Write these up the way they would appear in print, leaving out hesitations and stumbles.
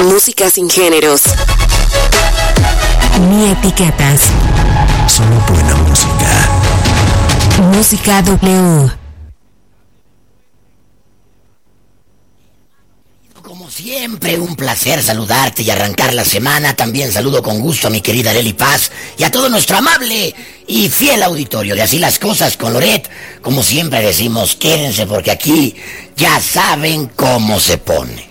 Música sin géneros ni etiquetas. Solo buena música. Música W. Como siempre, un placer saludarte y arrancar la semana. También saludo con gusto a mi querida Arely Paz y a todo nuestro amable y fiel auditorio de Así las Cosas con Loret. Como siempre decimos, quédense porque aquí ya saben cómo se pone.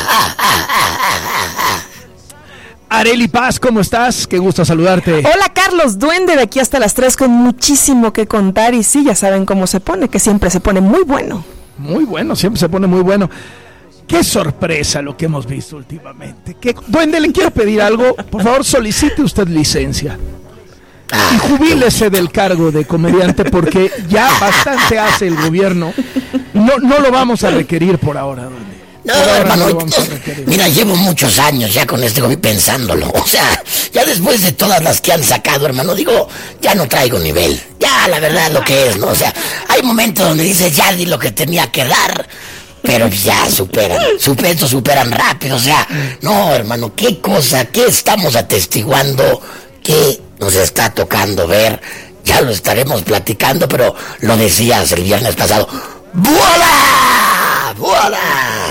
Arely Paz, ¿cómo estás? Qué gusto saludarte. Hola Carlos, duende de aquí hasta las 3 con muchísimo que contar. Y sí, ya saben cómo se pone, que siempre se pone muy bueno. Muy bueno, siempre se pone muy bueno. Qué sorpresa lo que hemos visto últimamente. Duende, le quiero pedir algo. Por favor, solicite usted licencia. Y jubílese del cargo de comediante porque ya bastante hace el gobierno. No lo vamos a requerir por ahora, duende. No, hermano, mira, llevo muchos años ya con este gobierno pensándolo. O sea, ya después de todas las que han sacado, hermano, digo, ya no traigo nivel. Ya, la verdad es lo que es, ¿no? O sea, hay momentos donde dices, ya di lo que tenía que dar, pero ya superan rápido. O sea, no, hermano, qué cosa, qué estamos atestiguando, qué nos está tocando ver. Ya lo estaremos platicando, pero lo decías el viernes pasado. ¡Voilà! ¡Voilà!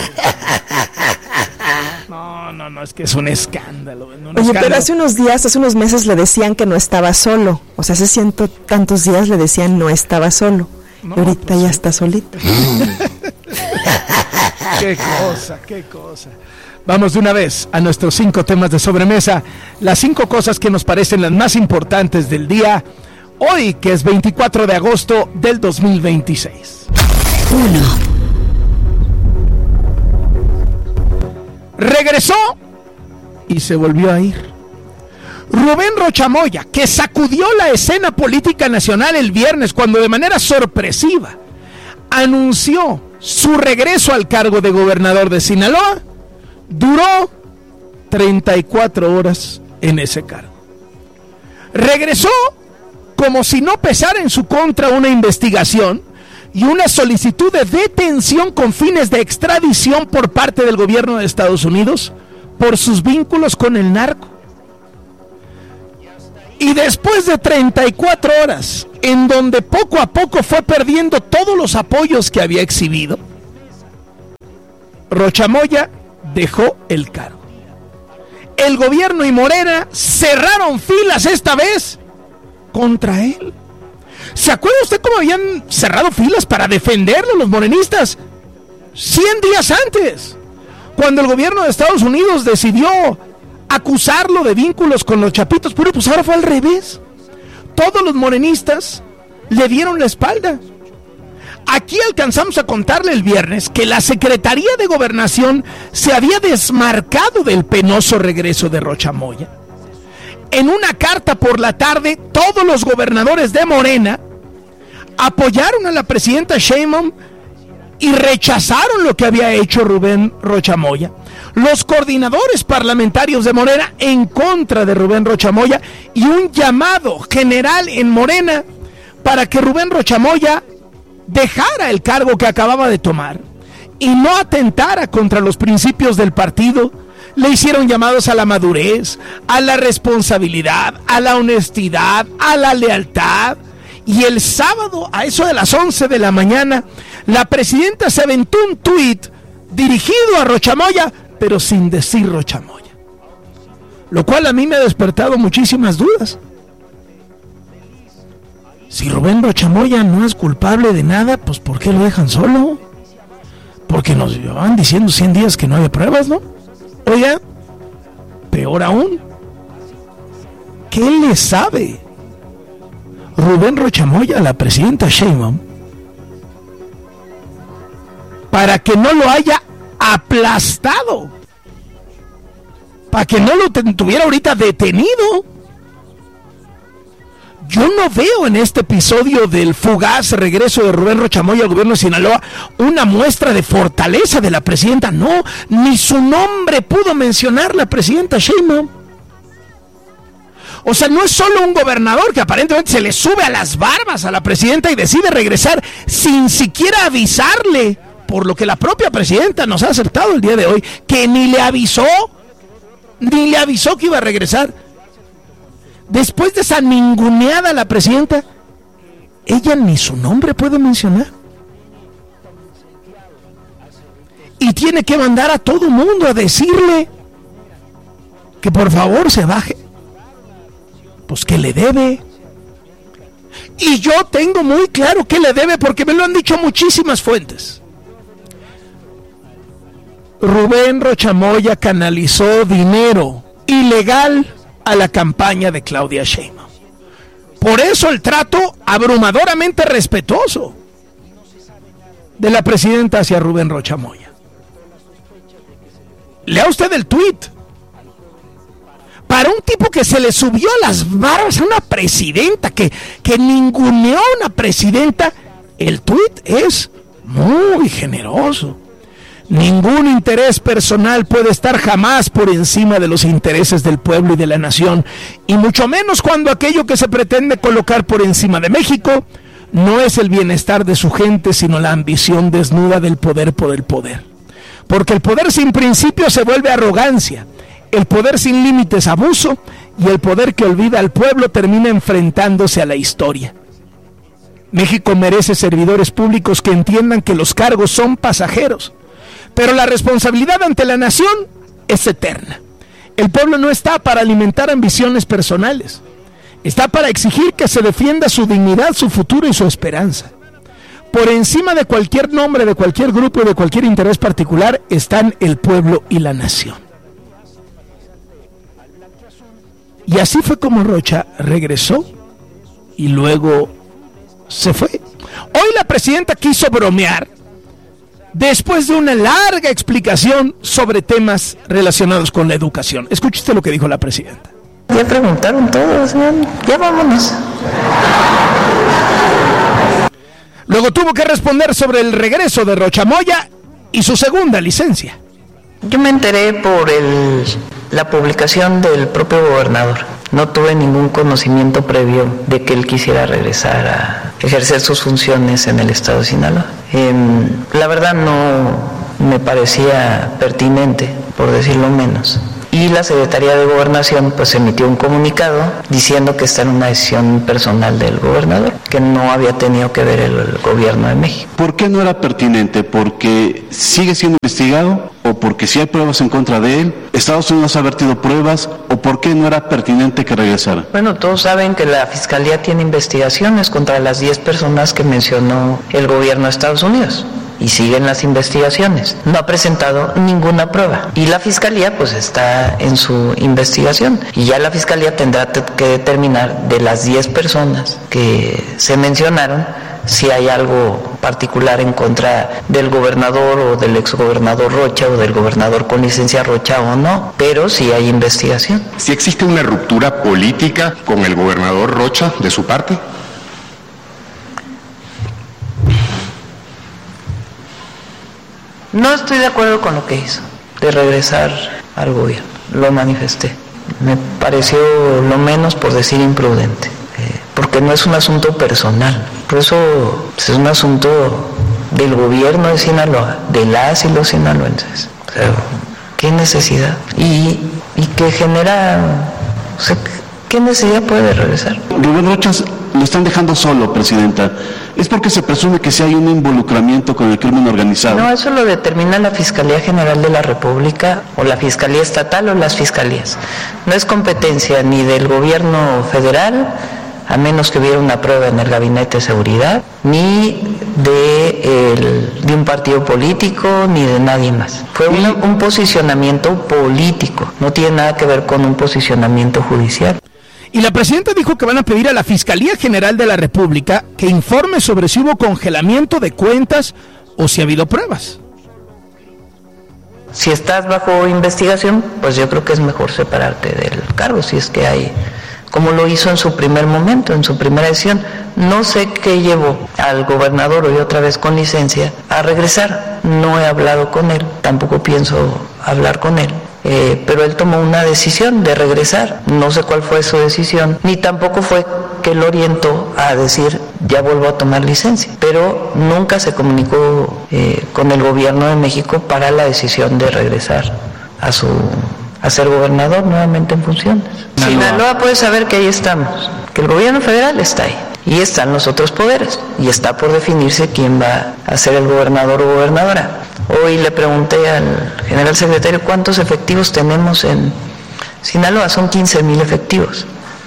No, es que es un escándalo. Oye, pero hace unos meses le decían que no estaba solo. O sea, hace ciento tantos días le decían no estaba solo. No, y ahorita pues ya está solito. Qué cosa. Vamos de una vez a nuestros 5 temas de sobremesa. Las 5 cosas que nos parecen las más importantes del día. Hoy, que es 24 de agosto del 2026. 1. Regresó y se volvió a ir. Rubén Rochamoya, que sacudió la escena política nacional el viernes cuando de manera sorpresiva anunció su regreso al cargo de gobernador de Sinaloa, duró 34 horas en ese cargo. Regresó como si no pesara en su contra una investigación y una solicitud de detención con fines de extradición por parte del gobierno de Estados Unidos por sus vínculos con el narco. Y después de 34 horas, en donde poco a poco fue perdiendo todos los apoyos que había exhibido, Rochamoya dejó el cargo. El gobierno y Morena cerraron filas esta vez contra él. ¿Se acuerda usted cómo habían cerrado filas para defenderlo los morenistas 100 días antes? Cuando el gobierno de Estados Unidos decidió acusarlo de vínculos con los chapitos, pero pues ahora fue al revés. Todos los morenistas le dieron la espalda. Aquí alcanzamos a contarle el viernes que la Secretaría de Gobernación se había desmarcado del penoso regreso de Rochamoya. En una carta por la tarde, todos los gobernadores de Morena apoyaron a la presidenta Sheinbaum y rechazaron lo que había hecho Rubén Rochamoya. Los coordinadores parlamentarios de Morena en contra de Rubén Rochamoya y un llamado general en Morena para que Rubén Rochamoya dejara el cargo que acababa de tomar y no atentara contra los principios del partido. Le hicieron llamados a la madurez, a la responsabilidad, a la honestidad, a la lealtad. Y el sábado, a eso de las 11 de la mañana, la presidenta se aventó un tuit dirigido a Rochamoya, pero sin decir Rochamoya. Lo cual a mí me ha despertado muchísimas dudas. Si Rubén Rochamoya no es culpable de nada, pues ¿por qué lo dejan solo? Porque nos llevaban diciendo 100 días que no había pruebas, ¿no? Oiga, peor aún, ¿qué le sabe Rubén Rochamoya a la presidenta Sheinbaum para que no lo haya aplastado? Para que no lo tuviera ahorita detenido. Yo no veo en este episodio del fugaz regreso de Rubén Rochamoya al gobierno de Sinaloa una muestra de fortaleza de la presidenta. No, ni su nombre pudo mencionar la presidenta Sheinbaum. O sea, no es solo un gobernador que aparentemente se le sube a las barbas a la presidenta y decide regresar sin siquiera avisarle, por lo que la propia presidenta nos ha acertado el día de hoy, que ni le avisó Ni le avisó que iba a regresar. Después de esa ninguneada a la presidenta, ella ni su nombre puede mencionar. Y tiene que mandar a todo mundo a decirle que por favor se baje. Pues que le debe. Y yo tengo muy claro que le debe porque me lo han dicho muchísimas fuentes. Rubén Rocha Moya canalizó dinero ilegal a la campaña de Claudia Sheinbaum. Por eso el trato abrumadoramente respetuoso de la presidenta hacia Rubén Rocha Moya. Lea usted el tuit. Para un tipo que se le subió a las barbas a una presidenta, que ninguneó a una presidenta, el tuit es muy generoso. Ningún interés personal puede estar jamás por encima de los intereses del pueblo y de la nación, y mucho menos cuando aquello que se pretende colocar por encima de México no es el bienestar de su gente, sino la ambición desnuda del poder por el poder. Porque el poder sin principio se vuelve arrogancia, el poder sin límites abuso, y el poder que olvida al pueblo termina enfrentándose a la historia. México merece servidores públicos que entiendan que los cargos son pasajeros, pero la responsabilidad ante la nación es eterna. El pueblo no está para alimentar ambiciones personales, está para exigir que se defienda su dignidad, su futuro y su esperanza. Por encima de cualquier nombre, de cualquier grupo y de cualquier interés particular están el pueblo y la nación. Y así fue como Rocha regresó y luego se fue. Hoy la presidenta quiso bromear después de una larga explicación sobre temas relacionados con la educación. Escuche usted lo que dijo la presidenta. Ya preguntaron todos, ya vámonos. Luego tuvo que responder sobre el regreso de Rocha Moya y su segunda licencia. Yo me enteré por la publicación del propio gobernador. No tuve ningún conocimiento previo de que él quisiera regresar a ejercer sus funciones en el estado de Sinaloa. La verdad no me parecía pertinente, por decirlo menos. Y la Secretaría de Gobernación pues emitió un comunicado diciendo que esta era una decisión personal del gobernador, que no había tenido que ver el gobierno de México. ¿Por qué no era pertinente? ¿Porque sigue siendo investigado? ¿O porque si hay pruebas en contra de él? ¿Estados Unidos ha vertido pruebas? ¿O por qué no era pertinente que regresara? Bueno, todos saben que la Fiscalía tiene investigaciones contra las 10 personas que mencionó el gobierno de Estados Unidos. Y siguen las investigaciones. No ha presentado ninguna prueba. Y la Fiscalía pues está en su investigación. Y ya la Fiscalía tendrá que determinar de las 10 personas que se mencionaron si hay algo particular en contra del gobernador o del exgobernador Rocha o del gobernador con licencia Rocha o no. Pero sí hay investigación. ¿Si existe una ruptura política con el gobernador Rocha de su parte? No estoy de acuerdo con lo que hizo, de regresar al gobierno, lo manifesté. Me pareció lo menos, por decir, imprudente, porque no es un asunto personal, por eso es un asunto del gobierno de Sinaloa, de las y los sinaloenses. O sea, ¿qué necesidad? Y que genera, o sea, ¿qué necesidad puede regresar? Rubén Rocha lo están dejando solo, presidenta. ¿Es porque se presume que si hay un involucramiento con el crimen organizado? No, eso lo determina la Fiscalía General de la República o la Fiscalía Estatal o las Fiscalías. No es competencia ni del gobierno federal, a menos que hubiera una prueba en el Gabinete de Seguridad, ni de un partido político, ni de nadie más. Fue un posicionamiento político, no tiene nada que ver con un posicionamiento judicial. Y la presidenta dijo que van a pedir a la Fiscalía General de la República que informe sobre si hubo congelamiento de cuentas o si ha habido pruebas. Si estás bajo investigación, pues yo creo que es mejor separarte del cargo, si es que hay, como lo hizo en su primer momento, en su primera decisión. No sé qué llevó al gobernador, hoy otra vez con licencia, a regresar. No he hablado con él, tampoco pienso hablar con él. Pero él tomó una decisión de regresar. No sé cuál fue su decisión, ni tampoco fue que lo orientó a decir ya vuelvo a tomar licencia. Pero nunca se comunicó con el gobierno de México para la decisión de regresar a su a ser gobernador nuevamente en funciones. Sinaloa puede saber que ahí estamos, que el gobierno federal está ahí. Y están los otros poderes, y está por definirse quién va a ser el gobernador o gobernadora. Hoy le pregunté al general secretario cuántos efectivos tenemos en Sinaloa. Son 15,000 efectivos.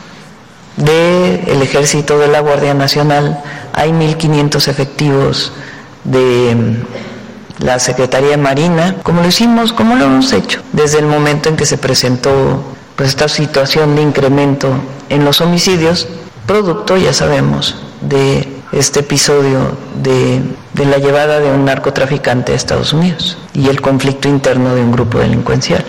Del Ejército, de la Guardia Nacional, hay 1,500 efectivos de la Secretaría de Marina, como lo hemos hecho desde el momento en que se presentó pues esta situación de incremento en los homicidios, producto, ya sabemos, de este episodio de la llevada de un narcotraficante a Estados Unidos y el conflicto interno de un grupo delincuencial.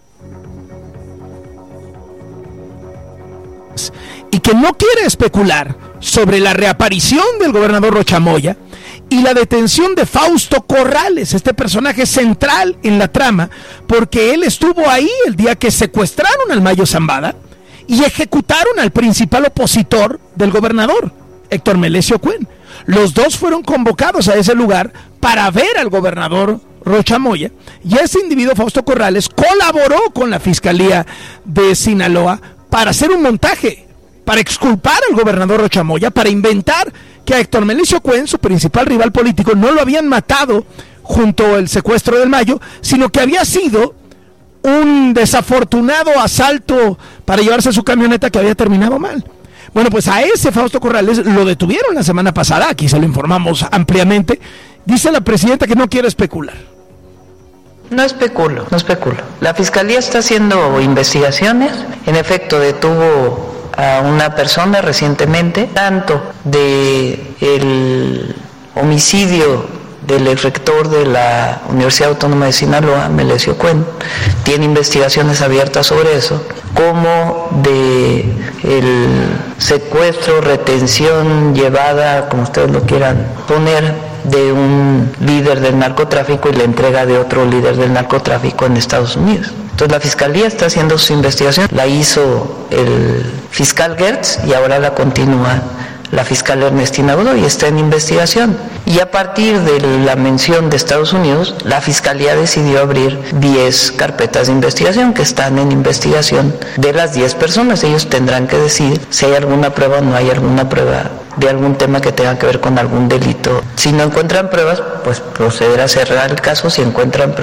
Y que no quiere especular sobre la reaparición del gobernador Rocha Moya y la detención de Fausto Corrales, este personaje central en la trama, porque él estuvo ahí el día que secuestraron al Mayo Zambada y ejecutaron al principal opositor del gobernador, Héctor Melesio Cuen. Los dos fueron convocados a ese lugar para ver al gobernador Rocha Moya, y ese individuo, Fausto Corrales, colaboró con la Fiscalía de Sinaloa para hacer un montaje, para exculpar al gobernador Rocha Moya, para inventar que a Héctor Melesio Cuen, su principal rival político, no lo habían matado junto al secuestro del Mayo, sino que había sido un desafortunado asalto para llevarse su camioneta que había terminado mal. Bueno, pues a ese Fausto Corrales lo detuvieron la semana pasada, aquí se lo informamos ampliamente. Dice la presidenta que no quiere especular. No especulo. La Fiscalía está haciendo investigaciones. En efecto, detuvo a una persona recientemente, tanto de el homicidio del exrector de la Universidad Autónoma de Sinaloa, Melesio Cuen, tiene investigaciones abiertas sobre eso, como de el secuestro, retención, llevada, como ustedes lo quieran poner, de un líder del narcotráfico y la entrega de otro líder del narcotráfico en Estados Unidos. Entonces la Fiscalía está haciendo su investigación, la hizo el fiscal Gertz y ahora la continúa la fiscal Ernestina Godoy, está en investigación. Y a partir de la mención de Estados Unidos, la Fiscalía decidió abrir 10 carpetas de investigación que están en investigación de las 10 personas. Ellos tendrán que decir si hay alguna prueba o no hay alguna prueba de algún tema que tenga que ver con algún delito. Si no encuentran pruebas, pues proceder a cerrar el caso. Si encuentran pruebas,